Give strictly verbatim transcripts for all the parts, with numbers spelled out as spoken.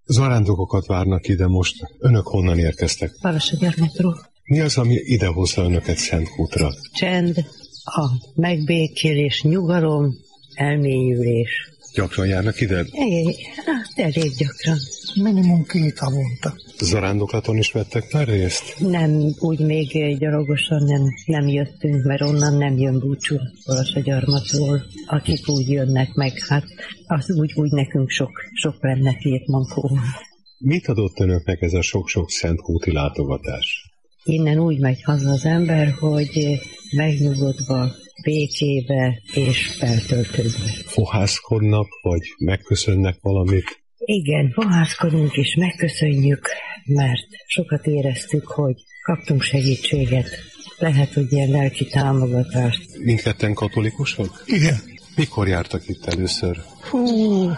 Zarándokokat várnak ide most. Önök honnan érkeztek? Balassagyarmatról. Mi az, ami idehozza önöket Szentkútra? Csend, a megbékélés, nyugalom, elmélyülés. Gyakran járnak ide? É, hát elég gyakran. Minimum két havonta. Zarándoklaton is vettek már részt? Nem, úgy még gyalogosan nem, nem jöttünk, mert onnan nem jön búcsú Balassagyarmatról. Akik úgy jönnek meg, hát az úgy, úgy nekünk sok, sok lenne két mankó. Mit adott önöknek ez a sok-sok szentkúti látogatás? Innen úgy megy haza az ember, hogy megnyugodva, békébe és feltöltődve. Fohászkodnak, vagy megköszönnek valamit? Igen, fohászkodunk és megköszönjük, mert sokat éreztük, hogy kaptunk segítséget. Lehet, hogy ilyen lelki támogatást. Mindketten katolikusok? Igen. Mikor jártak itt először? Hú,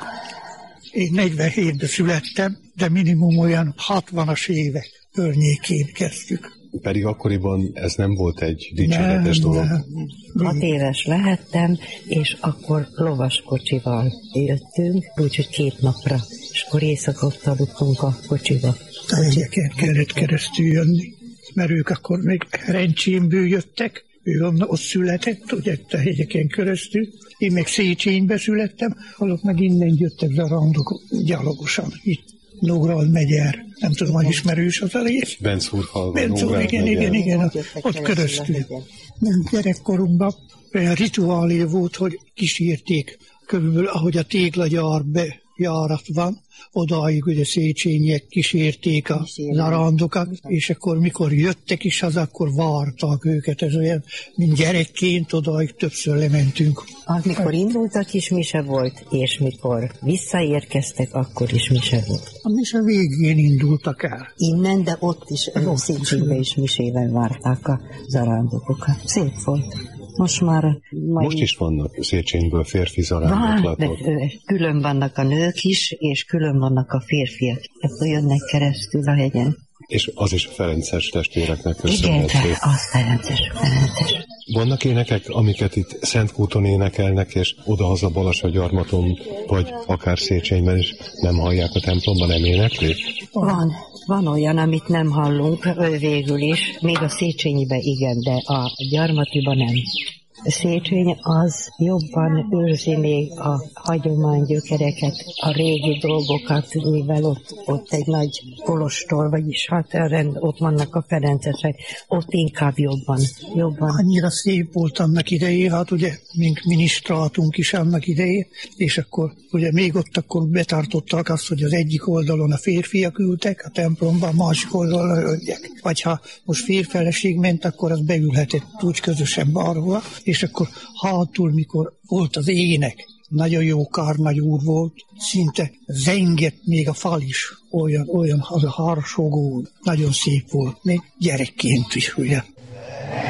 én negyvenhétben születtem, de minimum olyan hatvanas évek környékén kezdtük. Pedig akkoriban ez nem volt egy dicséretes nem, dolog. Nem. Hat éves lehettem, és akkor lovaskocsival jöttünk, úgyhogy két napra, és akkor éjszaka ott aludtunk a kocsiba. A hegyeken kellett keresztül jönni, mert ők akkor még Rencsénből jöttek, ő ott született, ugye a hegyeken keresztül. Én meg Széchenybe születtem, azok meg innen jöttek zarandok gyalogosan, itt Nógrád megyer, nem tudom, hogy ismerős az a rész. Bencúrfalva, Bencúr, igen, igen, igen, ott, ott keresztül. Nem, gyerekkorunkban olyan rituálé volt, hogy kísérték körülbelül, ahogy a téglagyár bejárat van, odáig ugye Széchenyiek kísérték a zarándokat, és akkor mikor jöttek is haza, akkor vártak őket, ez olyan, mint gyerekként odáig többször lementünk. Az, mikor indultak is mise volt, és mikor visszaérkeztek, akkor is mise volt. A mise végén indultak el. Innen, de ott is, Széchenybe is misével várták a zarándokokat. Szép volt. Most már... Most is vannak Széchenyből férfi zarándoklatok. Külön vannak a nők is, és külön vannak a férfiak. Akkor jönnek keresztül a hegyen. És az is a ferences testvéreknek Igen, köszönhető. az ferences, ferences. Vannak énekek, amiket itt Szentkúton énekelnek, és odahaza Balassagyarmaton, vagy akár Széchenyben is nem hallják a templomban, nem éneklik? Van. Van olyan, amit nem hallunk végül is, még a Széchenyibe igen, de a Gyarmatiba nem. A Szécheny az jobban őrzi még a hagyománygyökereket, a régi dolgokat, mivel ott, ott egy nagy kolostor, vagyis hát rend, ott vannak a ferencesek, ott inkább jobban, jobban. Annyira szép volt annak idején, hát ugye, mink minisztráltunk is annak idején, és akkor ugye még ott akkor betartották azt, hogy az egyik oldalon a férfiak ültek a templomban, a másik oldalon a hölgyek. Vagy ha most férfeleség ment, akkor az beülhetett úgy közösen balra, és akkor hátul, mikor volt az ének, nagyon jó kárnagy úr volt, szinte zengett még a fal is, olyan, olyan az a harsogó, nagyon szép volt, még gyerekként is, ugye.